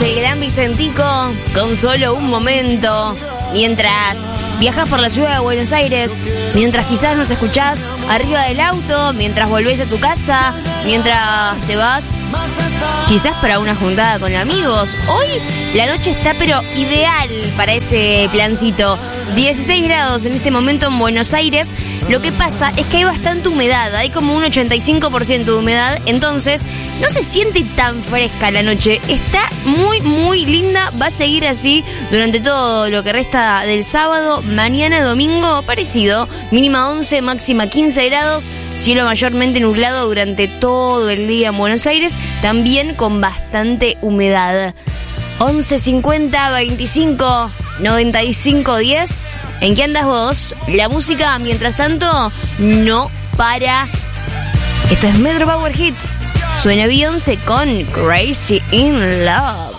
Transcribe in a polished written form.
el gran Vicentico con Solo un Momento. Mientras viajas por la ciudad de Buenos Aires, mientras quizás nos escuchás arriba del auto, mientras volvés a tu casa, mientras te vas quizás para una juntada con amigos. Hoy la noche está pero ideal para ese plancito. 16 grados en este momento en Buenos Aires. Lo que pasa es que hay bastante humedad, hay como un 85% de humedad, entonces no se siente tan fresca la noche. Está muy, muy linda, va a seguir así durante todo lo que resta del sábado. Mañana domingo parecido, mínima 11, máxima 15 grados, cielo mayormente nublado durante todo el día en Buenos Aires, también con bastante humedad. 11 50 25 95 10. ¿En qué andas vos? La música, mientras tanto, no para. Esto es Metro Power Hits. Suena Beyoncé con Crazy in Love.